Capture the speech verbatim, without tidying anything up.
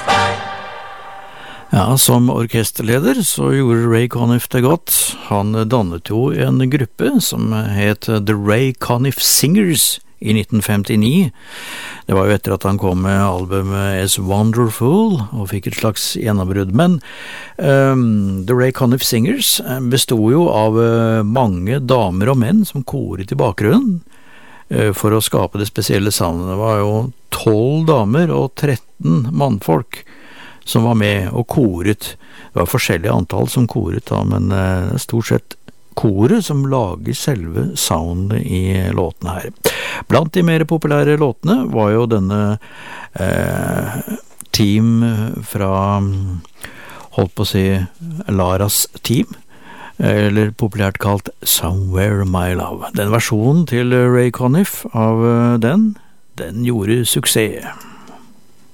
Ja, som orkesterleder så gjorde Ray Conniff det godt. Han dannet jo en gruppe som het The Ray Conniff Singers i nitten femtini. Det var jo etter at han kom med albumet As Wonderful og fikk et slags gjennombrudd. Men um, The Ray Conniff Singers bestod jo av uh, mange damer og menn som koret i bakgrunnen uh, for å skape det spesielle soundet. Det var jo tolv damer og tretten mannfolk som var med og koret. Det var forskjellige antall som koret da, men uh, stort sett koret som lager selve soundet i låtene her. Blant de mer populære låtene var jo denne eh, team fra, holdt på å si, Laras team, eller populært kalt Somewhere My Love. Den versjonen til Ray Conniff av den, den gjorde suksess.